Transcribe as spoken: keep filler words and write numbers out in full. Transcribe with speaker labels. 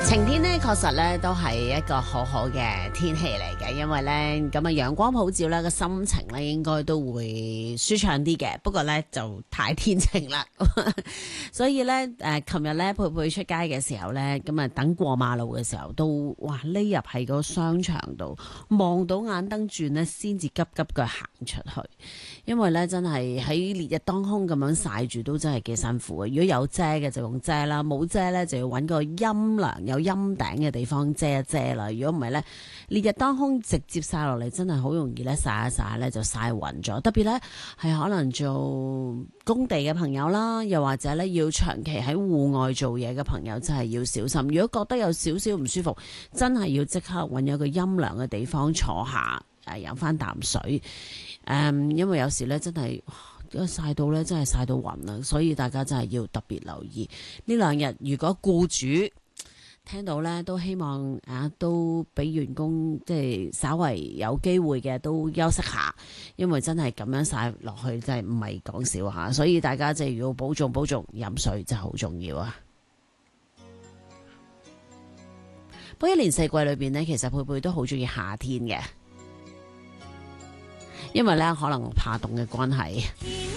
Speaker 1: 晴天呢確實咧都係一個好好嘅天氣嚟嘅，因為咧咁啊陽光普照咧，個心情咧應該都會舒暢啲嘅。不過咧就太天晴啦，所以咧誒，琴日咧佩佩出街嘅時候咧，咁啊等過馬路嘅時候都哇匿入喺個商場度，望到眼燈轉咧，先至急急腳行出去。因為咧真係喺烈日當空咁樣曬住，都真係幾辛苦嘅。如果有遮嘅就用遮啦，冇遮咧就要揾個陰涼有陰頂嘅地方遮一遮啦。如果唔係咧，烈日當空直接曬落嚟，真係好容易咧曬一曬咧就曬暈咗。特別咧係可能做工地嘅朋友啦，又或者咧要長期喺戶外做嘢嘅朋友，真係要小心。如果覺得有少少唔舒服，真係要即刻揾一個陰涼嘅地方坐下，誒飲翻啖水。誒、嗯，因為有時咧真係曬到咧，真係曬到暈啦，所以大家真係要特別留意呢兩日。如果僱主聽到咧，都希望啊，都俾員工即係稍為有機會嘅都休息下，因為真係咁樣曬落去真係唔係講笑吓，所以大家即係要保重保重，飲水真係好重要啊！不過一年四季裏邊呢，其實佩佩都好中意夏天嘅。因為咧可能怕凍嘅關係。